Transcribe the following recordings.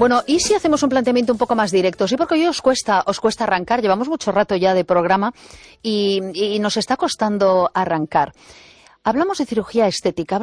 Bueno, ¿y si hacemos un planteamiento un poco más directo? Sí, porque hoy os cuesta arrancar, llevamos mucho rato ya de programa y nos está costando arrancar. Hablamos de cirugía estética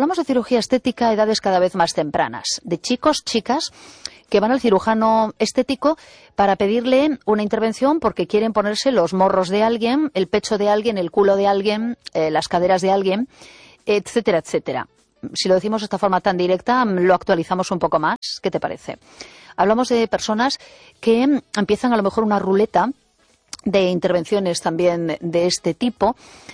a edades cada vez más tempranas, de chicos, chicas, que van al cirujano estético para pedirle una intervención porque quieren ponerse los morros de alguien, el pecho de alguien, el culo de alguien, las caderas de alguien, etcétera, etcétera. Si lo decimos de esta forma tan directa, lo actualizamos un poco más. ¿Qué te parece? Hablamos de personas que empiezan a lo mejor una ruleta de intervenciones también de este tipo,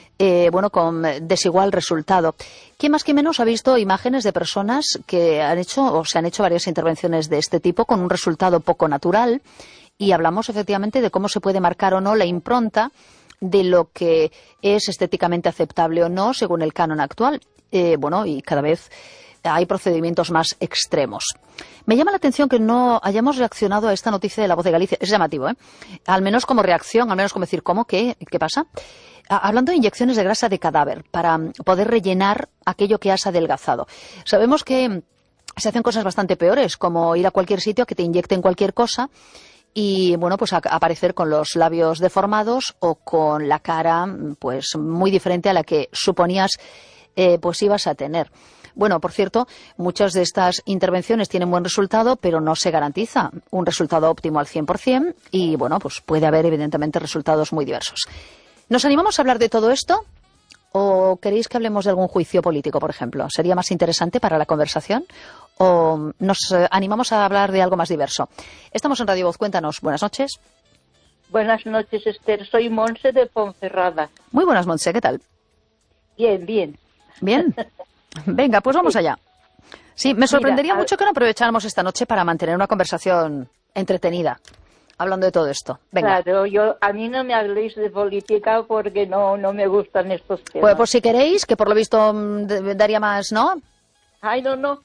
con desigual resultado. ¿Quién más que menos ha visto imágenes de personas que han hecho o se han hecho varias intervenciones de este tipo con un resultado poco natural? Y hablamos efectivamente de cómo se puede marcar o no la impronta de lo que es estéticamente aceptable o no según el canon actual. Y cada vez hay procedimientos más extremos. Me llama la atención que no hayamos reaccionado a esta noticia de La Voz de Galicia. Es llamativo, ¿eh? Al menos como reacción, al menos como decir, ¿cómo? ¿Qué pasa? Hablando de inyecciones de grasa de cadáver para poder rellenar aquello que has adelgazado. Sabemos que se hacen cosas bastante peores, como ir a cualquier sitio a que te inyecten cualquier cosa y, aparecer con los labios deformados o con la cara, pues, muy diferente a la que suponías ibas a tener. Bueno, por cierto, muchas de estas intervenciones tienen buen resultado, pero no se garantiza un resultado óptimo al 100% y, puede haber evidentemente resultados muy diversos. ¿Nos animamos a hablar de todo esto o queréis que hablemos de algún juicio político, por ejemplo? ¿Sería más interesante para la conversación o nos animamos a hablar de algo más diverso? Estamos en Radio Voz, cuéntanos. Buenas noches. Buenas noches, Esther. Soy Monse de Ponferrada. Muy buenas, Monse. ¿Qué tal? Bien, bien. Bien. Venga, pues vamos allá. Sí, me sorprendería mucho que no aprovecháramos esta noche para mantener una conversación entretenida, hablando de todo esto. Venga. Claro, a mí no me habléis de política porque no me gustan estos temas. Pues si queréis, que por lo visto daría más, ¿no? Ay, no.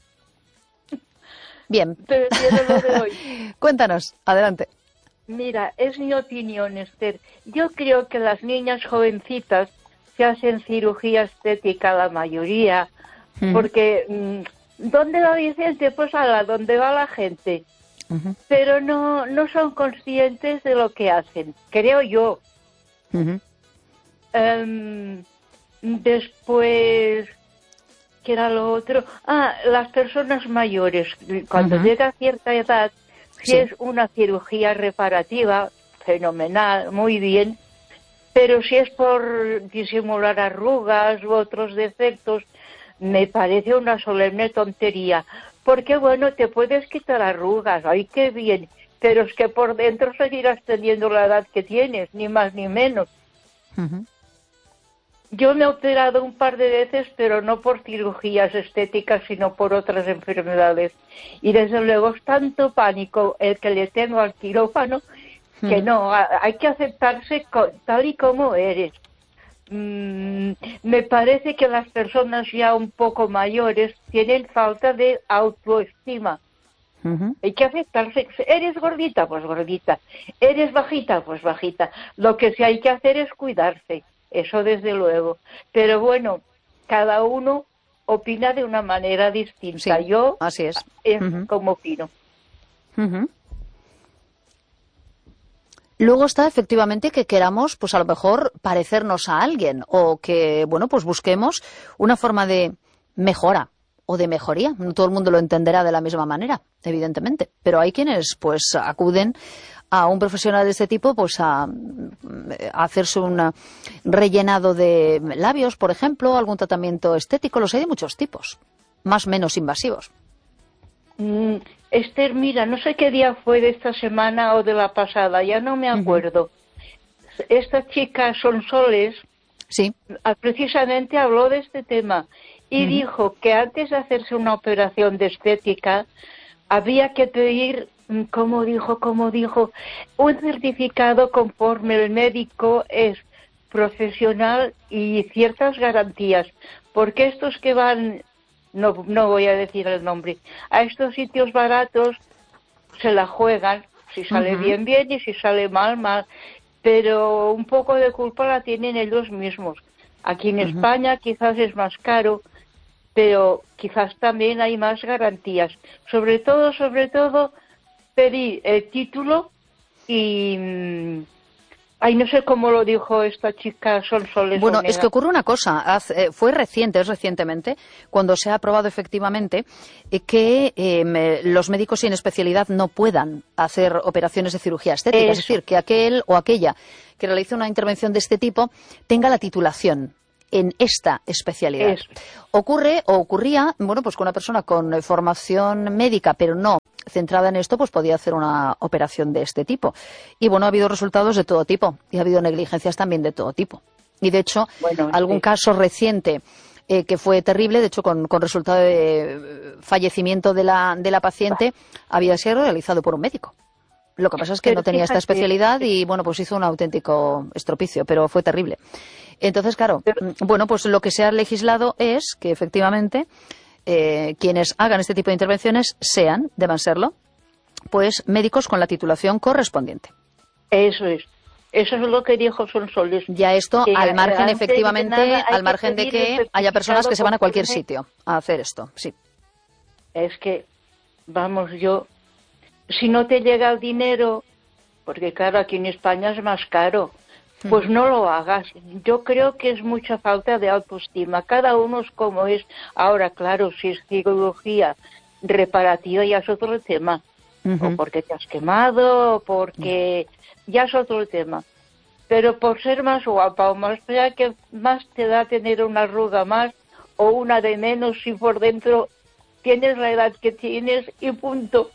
Bien. Prefiero lo de hoy. Cuéntanos, adelante. Mira, es mi opinión, Esther. Yo creo que las niñas jovencitas se hacen cirugía estética, la mayoría, porque ¿dónde va Vicente? Pues ¿dónde va la gente? Pero no son conscientes de lo que hacen, creo yo. Después, ¿qué era lo otro? Las personas mayores, cuando llega a cierta edad, si es una cirugía reparativa, fenomenal, muy bien, pero si es por disimular arrugas u otros defectos, me parece una solemne tontería. Porque, te puedes quitar arrugas, ¡ay, qué bien! Pero es que por dentro seguirás teniendo la edad que tienes, ni más ni menos. Yo me he operado un par de veces, pero no por cirugías estéticas, sino por otras enfermedades. Y desde luego es tanto pánico el que le tengo al quirófano que no, hay que aceptarse tal y como eres. Me parece que las personas ya un poco mayores tienen falta de autoestima. Hay que aceptarse. ¿Eres gordita? Pues gordita. ¿Eres bajita? Pues bajita. Lo que sí hay que hacer es cuidarse. Eso desde luego. Pero cada uno opina de una manera distinta. Sí, yo así es. Como opino. Luego está efectivamente que queramos, pues a lo mejor parecernos a alguien o que, busquemos una forma de mejora o de mejoría. No todo el mundo lo entenderá de la misma manera, evidentemente. Pero hay quienes, acuden a un profesional de este tipo, a hacerse un rellenado de labios, por ejemplo, algún tratamiento estético. Los hay de muchos tipos, más o menos invasivos. Esther, mira, no sé qué día fue de esta semana o de la pasada, ya no me acuerdo. Esta chica Sonsoles sí, precisamente habló de este tema y dijo que antes de hacerse una operación de estética había que pedir, como dijo, un certificado conforme el médico es profesional y ciertas garantías, porque estos que van... No voy a decir el nombre. A estos sitios baratos se la juegan, si sale bien y si sale mal. Pero un poco de culpa la tienen ellos mismos. Aquí en España quizás es más caro, pero quizás también hay más garantías. Sobre todo, pedí el título y... ay, no sé cómo lo dijo esta chica Sonsoles. Bueno, Onega. es que ocurre una cosa, fue recientemente, cuando se ha aprobado efectivamente que los médicos sin especialidad no puedan hacer operaciones de cirugía estética. Eso. Es decir, que aquel o aquella que realice una intervención de este tipo tenga la titulación en esta especialidad. Eso. Ocurría, bueno, pues que una persona con formación médica, pero no centrada en esto, pues podía hacer una operación de este tipo. Y bueno, ha habido resultados de todo tipo y ha habido negligencias también de todo tipo. Y de hecho, algún caso reciente que fue terrible, de hecho con resultado de fallecimiento de la paciente, había sido realizado por un médico. Lo que pasa es que no tenía esta especialidad y bueno, pues hizo un auténtico estropicio, pero fue terrible. Entonces, claro, bueno, pues lo que se ha legislado es que efectivamente quienes hagan este tipo de intervenciones deban serlo, pues médicos con la titulación correspondiente. Eso es lo que dijo Sonsoles. Ya esto, al margen efectivamente, al margen de que haya personas que se van a cualquier sitio a hacer esto, sí. Es que, vamos, si no te llega el dinero, porque claro, aquí en España es más caro, pues no lo hagas. Yo creo que es mucha falta de autoestima. Cada uno es como es. Ahora, claro, si es cirugía reparativa ya es otro tema. O porque te has quemado, o porque ya es otro tema. Pero por ser más guapa o más fea, que más te da tener una arruga más o una de menos si por dentro tienes la edad que tienes y punto.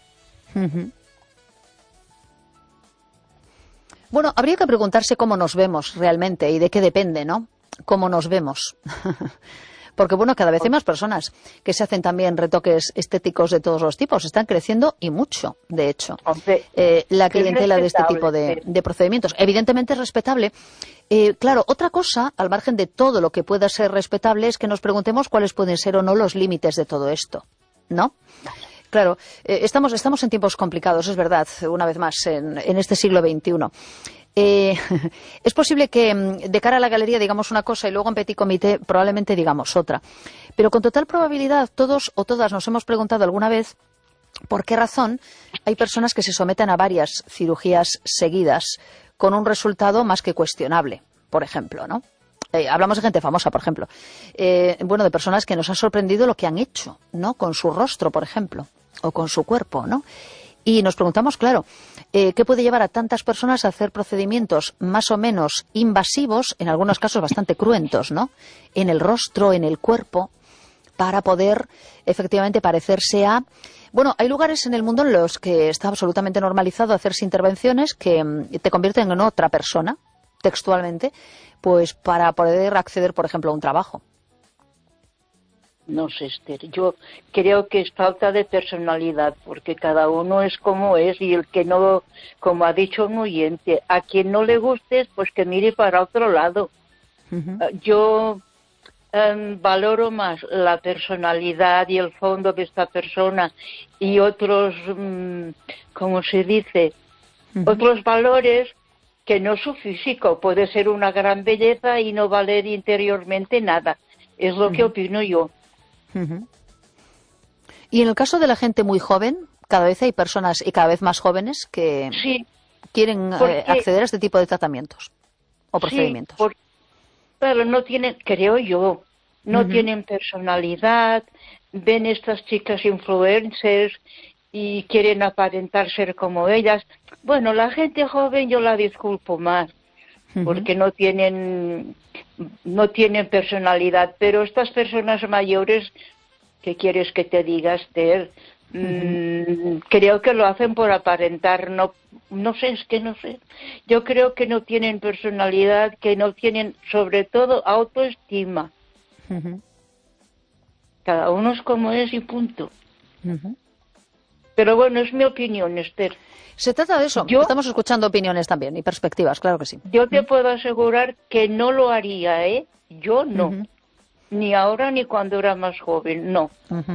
Bueno, habría que preguntarse cómo nos vemos realmente y de qué depende, ¿no? Cómo nos vemos. Porque, bueno, cada vez hay más personas que se hacen también retoques estéticos de todos los tipos. Están creciendo y mucho, de hecho, la clientela de este tipo de procedimientos. Evidentemente es respetable. Claro, otra cosa, al margen de todo lo que pueda ser respetable, es que nos preguntemos cuáles pueden ser o no los límites de todo esto, ¿no? Claro, estamos en tiempos complicados, es verdad, una vez más, en este siglo XXI. Es posible que de cara a la galería digamos una cosa y luego en petit comité probablemente digamos otra. Pero con total probabilidad todos o todas nos hemos preguntado alguna vez por qué razón hay personas que se someten a varias cirugías seguidas con un resultado más que cuestionable, por ejemplo, ¿no? Hablamos de gente famosa, por ejemplo. Bueno, de personas que nos ha sorprendido lo que han hecho, ¿no? Con su rostro, por ejemplo, o con su cuerpo, ¿no? Y nos preguntamos, claro, ¿qué puede llevar a tantas personas a hacer procedimientos más o menos invasivos, en algunos casos bastante cruentos, ¿no? En el rostro, en el cuerpo, para poder efectivamente parecerse a... Bueno, hay lugares en el mundo en los que está absolutamente normalizado hacerse intervenciones que te convierten en otra persona, textualmente, pues para poder acceder, por ejemplo, a un trabajo. No sé, Esther, yo creo que es falta de personalidad, porque cada uno es como es y el que no, como ha dicho un oyente, a quien no le guste, pues que mire para otro lado. Yo valoro más la personalidad y el fondo de esta persona y otros, ¿cómo se dice? Otros valores que no su físico. Puede ser una gran belleza y no valer interiormente nada. Es lo que opino yo. Y en el caso de la gente muy joven, cada vez hay personas y cada vez más jóvenes que quieren acceder a este tipo de tratamientos o procedimientos. Sí, pero no tienen, creo yo, no tienen personalidad, ven estas chicas influencers y quieren aparentar ser como ellas. Bueno, la gente joven yo la disculpo más, porque no tienen personalidad, pero estas personas mayores, ¿qué quieres que te diga, Esther? Creo que lo hacen por aparentar, no sé, es que no sé. Yo creo que no tienen personalidad, que no tienen, sobre todo, autoestima. Cada uno es como es y punto. Pero bueno, es mi opinión, Esther. Se trata de eso. Estamos escuchando opiniones también y perspectivas, claro que sí. Yo te puedo asegurar que no lo haría, ¿eh? Yo no. Ni ahora ni cuando era más joven, no.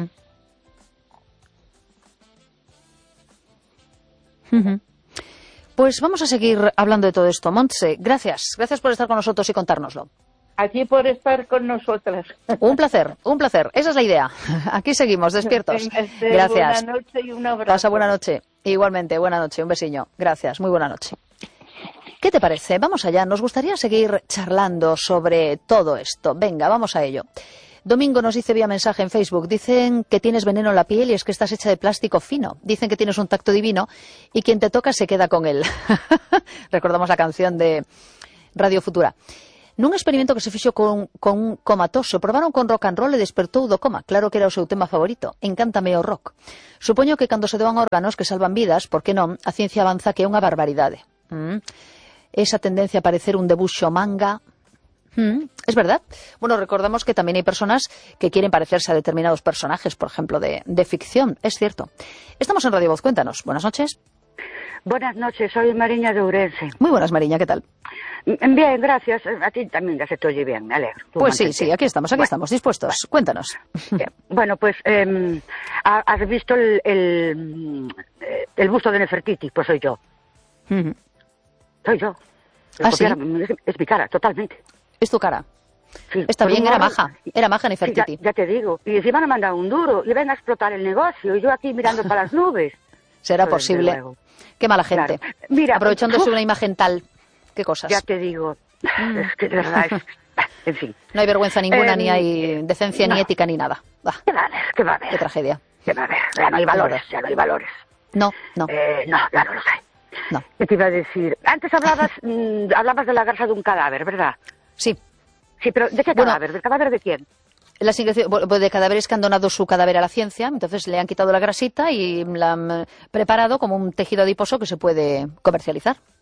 Pues vamos a seguir hablando de todo esto. Montse, gracias. Gracias por estar con nosotros y contárnoslo. Aquí por estar con nosotras. Un placer, un placer. Esa es la idea. Aquí seguimos, despiertos. Esther, gracias. Buenas noches y un abrazo. Pasa buena noche. Igualmente, buena noche, un besiño. Gracias, muy buena noche. ¿Qué te parece? Vamos allá, nos gustaría seguir charlando sobre todo esto. Venga, vamos a ello. Domingo nos dice vía mensaje en Facebook, dicen que tienes veneno en la piel y es que estás hecha de plástico fino. Dicen que tienes un tacto divino y quien te toca se queda con él. Recordamos la canción de Radio Futura. Nun experimento que se fixo con un comatoso, probaron con rock and roll e despertou do coma. Claro que era o seu tema favorito. Encántame o rock. Supoño que cando se doan órganos que salvan vidas, por que non, a ciencia avanza que é unha barbaridade. Esa tendencia a parecer un debuxo manga... es verdad. Bueno, recordamos que también hay personas que quieren parecerse a determinados personajes, por ejemplo, de ficción. Es cierto. Estamos en Radio Voz. Cuéntanos. Buenas noches. Buenas noches, soy Mariña de Ourense. Muy buenas, Mariña, ¿qué tal? Bien, gracias. A ti también ya se te oye bien, me alegro. Pues sí, aquí estamos, dispuestos. Bueno. Cuéntanos. Bueno, pues, ¿has visto el busto de Nefertiti? Pues soy yo. Soy yo. ¿Sí? Es mi cara, totalmente. ¿Es tu cara? Sí, está bien, era maja Nefertiti. Sí, ya te digo. Y encima me han mandado un duro y ven a explotar el negocio y yo aquí mirando para las nubes. ¿Será posible? Qué mala gente. Claro. Mira, aprovechándose una imagen tal. Qué cosas. Ya te digo. Es que de verdad en fin. No hay vergüenza ninguna, ni hay decencia, ni ética, ni nada. ¿Qué va a haber? Qué tragedia. ¿Qué va a haber? Ya no hay valores, ya no hay valores. No. No, ya no los hay. No. ¿Qué te iba a decir? Antes hablabas de la grasa de un cadáver, ¿verdad? Sí. Sí, pero ¿de qué cadáver? ¿Del cadáver de quién? De cadáveres que han donado su cadáver a la ciencia, entonces le han quitado la grasita y la han preparado como un tejido adiposo que se puede comercializar.